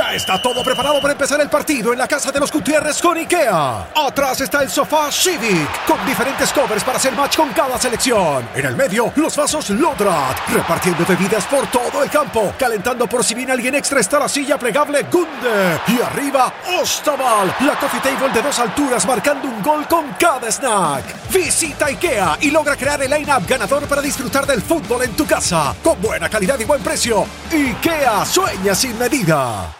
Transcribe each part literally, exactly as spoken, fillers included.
Ya está todo preparado para empezar el partido en la casa de los Gutiérrez con IKEA. Atrás está el sofá Civic, con diferentes covers para hacer match con cada selección. En el medio, los vasos Lodrat, repartiendo bebidas por todo el campo. Calentando por si viene alguien extra está la silla plegable Gunde. Y arriba, Ostaval, la coffee table de dos alturas marcando un gol con cada snack. Visita IKEA y logra crear el line-up ganador para disfrutar del fútbol en tu casa. Con buena calidad y buen precio. IKEA, sueña sin medida.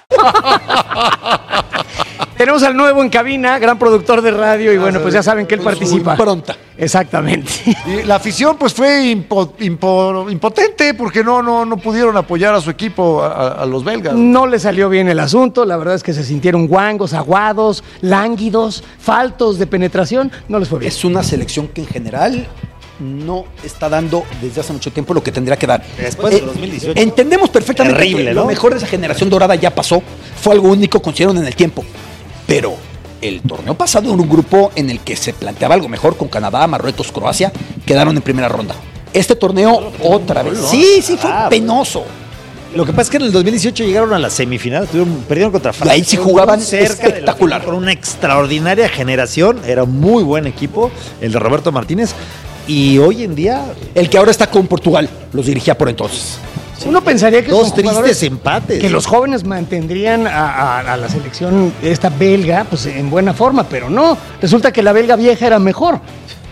Tenemos al nuevo en cabina, gran productor de radio, y bueno, pues ya saben que él participa. Pronta. Exactamente. Y la afición pues fue impo, impo, impotente porque no, no, no pudieron apoyar a su equipo, a, a los belgas. No le salió bien el asunto, la verdad es que se sintieron guangos, aguados, lánguidos, faltos de penetración, no les fue bien. Es una selección que en general no está dando desde hace mucho tiempo lo que tendría que dar. Después de dos mil dieciocho. Entendemos perfectamente Terrible, que ¿no? lo mejor de esa generación dorada ya pasó, fue algo único, consiguieron en el tiempo. Pero el torneo pasado en un grupo en el que se planteaba algo mejor con Canadá, Marruecos, Croacia, quedaron en primera ronda. Este torneo otra vez. Sí, sí, fue Ah, penoso. Lo que pasa es que en el dos mil dieciocho llegaron a la semifinal, tuvieron, perdieron contra Francia. Y ahí sí jugaban cerca de la espectacular. final, con una extraordinaria generación, era un muy buen equipo, el de Roberto Martínez. Y hoy en día, El que ahora está con Portugal, los dirigía por entonces. Uno pensaría que dos son tristes jugadores empates. que los jóvenes mantendrían a, a- a la selección esta belga pues en buena forma, pero no. Resulta que la belga vieja era mejor.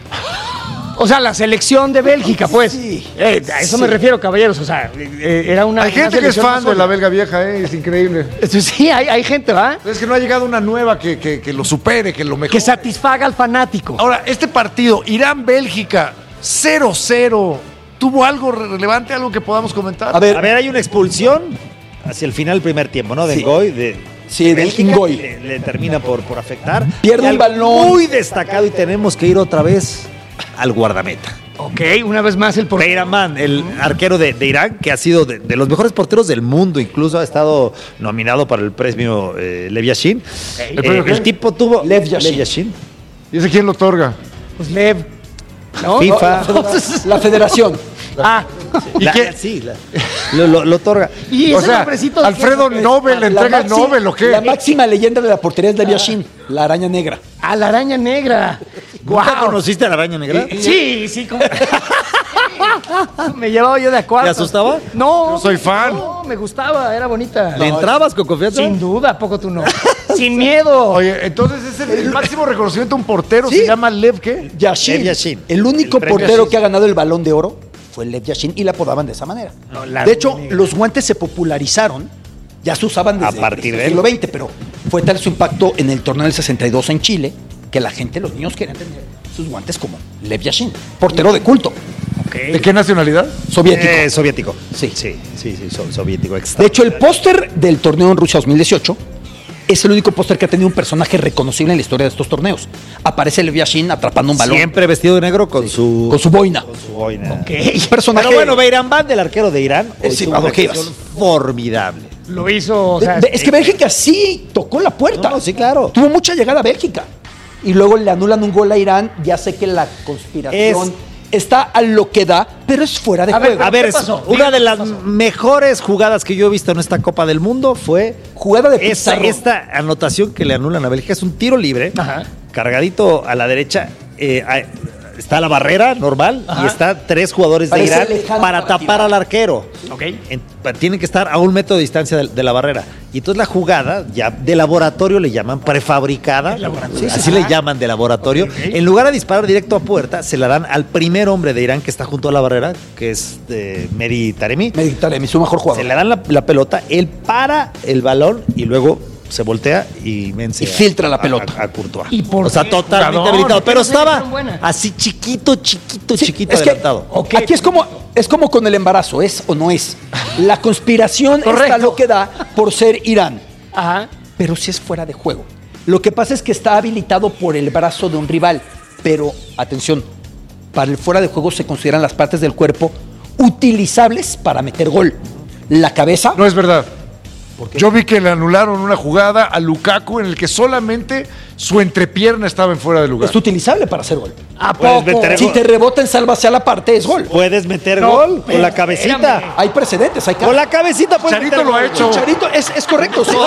O sea, la selección de Bélgica, pues. Sí, Eh, a eso sí. me refiero, caballeros. O sea, eh, era una. Hay una gente que es selección fan más de la sólida. belga vieja, ¿eh? Es increíble. Sí, hay, hay gente, ¿va? Es que no ha llegado una nueva que, que, que lo supere, que lo mejore. Que satisfaga al fanático. Ahora, este partido, Irán-Bélgica, cero cero, ¿tuvo algo relevante, algo que podamos comentar? A ver, a ver, hay una expulsión hacia el final del primer tiempo, ¿no? De Sí. Ngoy, de, Sí, de de Bélgica, Ngoy. Le, le termina por, por afectar. Pierde Y un algo balón. muy destacado y tenemos que ir otra vez al guardameta. Ok, una vez más el portero. Beiraman, el arquero de, de Irán, que ha sido de, de los mejores porteros del mundo, incluso ha estado nominado para el premio eh, Lev Yashin. ¿El Eh, premio qué? el tipo tuvo... Lev Yashin. ¿Y ese quién lo otorga? Pues Lev. ¿No? FIFA. la federación. Ah, ¿Y La- qué? Sí, la- lo, lo- lo otorga. y O ese sea, nombrecito. Alfredo Nobel le La entrega el máxima- Nobel, ¿o qué? La máxima leyenda de la portería es Lev Yashin, la araña negra. A la araña negra. ¿Nunca Guau. conociste a la araña negra? Sí, sí. como- me llevaba yo de acuerdo. ¿Te asustaba? No. Yo soy fan. No, me gustaba, era bonita. ¿Le entrabas con confianza? Sin duda, ¿a poco tú no? Sin miedo. Oye, entonces es el, el máximo reconocimiento a un portero, Sí. se llama Lev, ¿qué? Yashin. Lev Yashin. El único El premio portero Yashin. que ha ganado el Balón de Oro fue Lev Yashin y la apodaban de esa manera. No, la de hecho, negra. los guantes se popularizaron, ya se usaban desde A partir el de siglo veinte, pero fue tal su impacto en el torneo del sesenta y dos en Chile que la gente, los niños querían tener sus guantes como Lev Yashin, portero de culto, ¿De qué nacionalidad? soviético. Eh, soviético. Sí. Sí, sí, sí, so- soviético. De hecho, el póster del torneo en Rusia dos mil dieciocho es el único póster que ha tenido un personaje reconocible en la historia de estos torneos. Aparece Lev Yashin atrapando un balón Siempre vestido de negro con su... con su boina. con su boina. Ok. Personaje. Pero bueno, Beiraman, del arquero de Irán, hoy Sí, tuvo ¿a una lo que ibas? actuación formidable. Lo hizo, o De- sea. de- es que Bélgica sí tocó la puerta. No, no, sí, claro. Tuvo mucha llegada a Bélgica. Y luego le anulan un gol a Irán. Ya sé que la conspiración está a lo que da, pero es fuera de A ver, juego. A ver, ¿Qué es pasó? una Dígame de qué las pasó. mejores jugadas que yo he visto en esta Copa del Mundo fue Jugada de esta, Pizarro. esta anotación que le anulan a Bélgica. Es un tiro libre, Ajá. cargadito a la derecha. eh, hay- está la barrera normal Ajá. y está tres jugadores Parece de Irán lejano para para tapar tirar. al arquero. Ok. En- tienen que estar a un metro de distancia de, de la barrera. Y entonces la jugada, ya de laboratorio le llaman prefabricada. laboratorio. Sí, así le llaman de laboratorio. Ok. En lugar de disparar directo a puerta, se la dan al primer hombre de Irán que está junto a la barrera, que es eh, Mehdi Taremi. Mehdi Taremi, su mejor jugador. Se le dan la, la pelota, él para el balón y luego se voltea y vence Y filtra la a- pelota. a, a Courtois. ¿Y por o sea, qué? totalmente Jugador, habilitado. ¿por qué Pero no se le estaba dieron buena? así chiquito, chiquito, Sí, chiquito es que adelantado. Ok. Aquí es como, es como con el embarazo, ¿es o no es? La conspiración está Correcto. lo que da por ser Irán. Ajá. Pero si es fuera de juego. Lo que pasa es que está habilitado por el brazo de un rival. Pero, atención, para el fuera de juego se consideran las partes del cuerpo utilizables para meter gol. La cabeza, No es verdad. Yo vi que le anularon una jugada a Lukaku en el que solamente su entrepierna estaba en fuera de lugar. es utilizable para hacer gol. ¿A Puedes poco? meter Si gol. te rebota en salvación a la parte, es gol. Puedes meter No, gol con la espérame. cabecita. Hay precedentes, hay Con la cabecita puedes Charito meter lo ha gol. hecho. Charito, es, es correcto. sí.